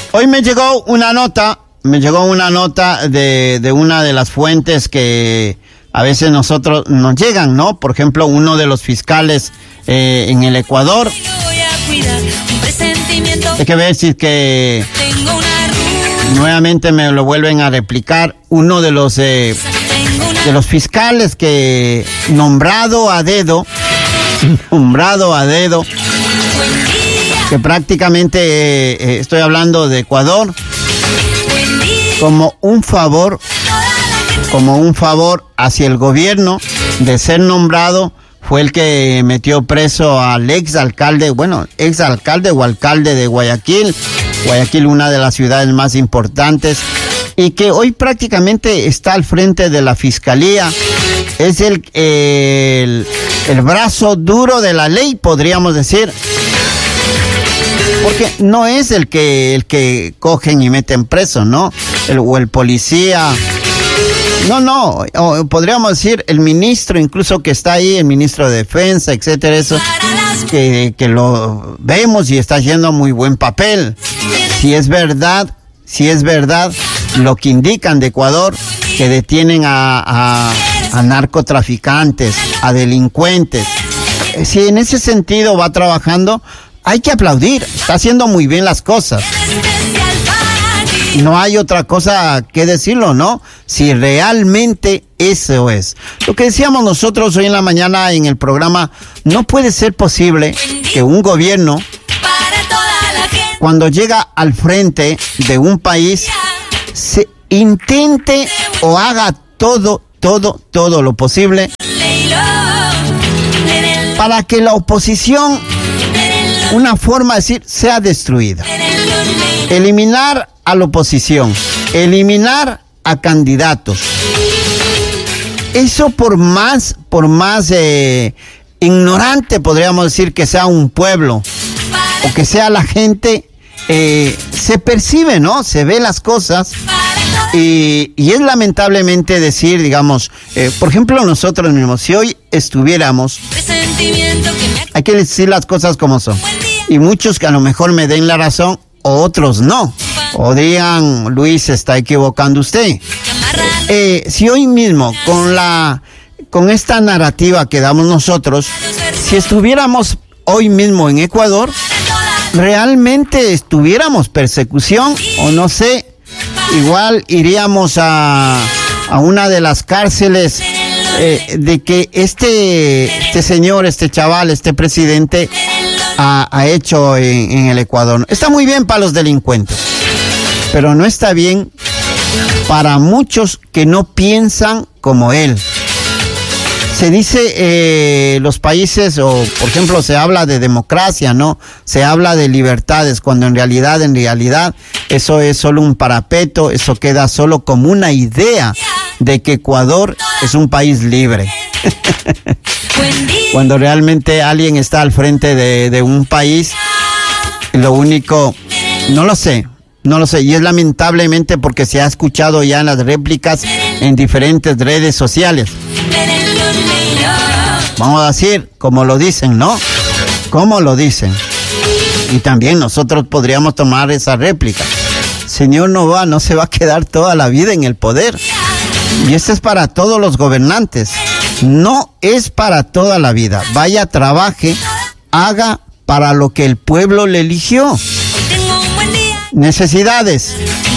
Hoy me llegó una nota de una de las fuentes que a veces nosotros nos llegan, ¿no? Por ejemplo, uno de los fiscales en el Ecuador. Hay que ver si es que nuevamente me lo vuelven a replicar. Uno de los fiscales que nombrado a dedo, que prácticamente estoy hablando de Ecuador, como un favor hacia el gobierno de ser nombrado, fue el que metió preso al exalcalde o alcalde de Guayaquil, una de las ciudades más importantes, y que hoy prácticamente está al frente de la fiscalía. Es el brazo duro de la ley, podríamos decir. Porque no es el que cogen y meten preso, ¿no? El policía. No, podríamos decir el ministro incluso que está ahí, el ministro de Defensa, etcétera, eso, que lo vemos y está haciendo muy buen papel. Si es verdad lo que indican de Ecuador, que detienen a narcotraficantes, a delincuentes. Si en ese sentido va trabajando, hay que aplaudir, está haciendo muy bien las cosas. No hay otra cosa que decirlo, ¿no? Si realmente eso es. Lo que decíamos nosotros hoy en la mañana en el programa, no puede ser posible que un gobierno, cuando llega al frente de un país, se intente o haga todo lo posible para que la oposición, una forma de decir, sea destruida. Eliminar a la oposición, eliminar a candidatos. Eso por más ignorante podríamos decir que sea un pueblo o que sea la gente, se percibe, ¿no? Se ve las cosas y es lamentablemente decir, digamos, por ejemplo nosotros mismos, si hoy estuviéramos, hay que decir las cosas como son, y muchos que a lo mejor me den la razón, o otros no, o digan, Luis, se está equivocando usted. Si hoy mismo, con esta narrativa que damos nosotros, si estuviéramos hoy mismo en Ecuador, realmente estuviéramos persecución, o no sé, igual iríamos a una de las cárceles de que este señor, este chaval, este presidente ha hecho en el Ecuador. Está muy bien para los delincuentes, pero no está bien para muchos que no piensan como él. Se dice los países, o por ejemplo se habla de democracia, ¿no? Se habla de libertades, cuando en realidad eso es solo un parapeto, eso queda solo como una idea de que Ecuador es un país libre. Cuando realmente alguien está al frente de un país, lo único, no lo sé, y es lamentablemente porque se ha escuchado ya en las réplicas en diferentes redes sociales. Vamos a decir, como lo dicen, ¿no? Como lo dicen. Y también nosotros podríamos tomar esa réplica. Señor no se va a quedar toda la vida en el poder. Y esto es para todos los gobernantes. No es para toda la vida. Vaya, trabaje, haga para lo que el pueblo le eligió. Necesidades.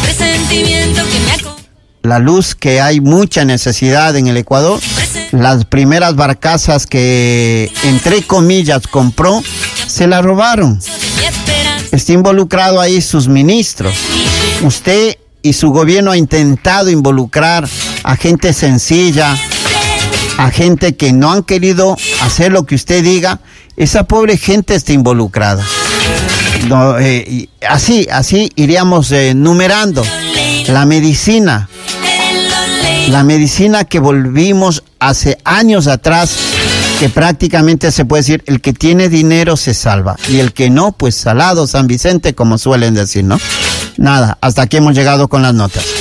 La luz, que hay mucha necesidad en el Ecuador. Las primeras barcazas que, entre comillas, compró, se la robaron. Está involucrado ahí sus ministros. Usted y su gobierno ha intentado involucrar a gente sencilla, a gente que no han querido hacer lo que usted diga. Esa pobre gente está involucrada. No, así iríamos numerando. La medicina que volvimos hace años atrás, que prácticamente se puede decir, el que tiene dinero se salva, y el que no, pues salado San Vicente, como suelen decir, ¿no? Nada, hasta aquí hemos llegado con las notas.